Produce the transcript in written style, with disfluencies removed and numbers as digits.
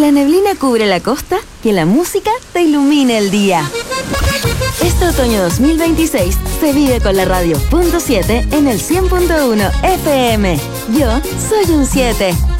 la neblina cubre la costa, que la música te ilumine el día. Este otoño 2026 se vive con la radio .7 en el 100.1 FM. Yo soy un 7.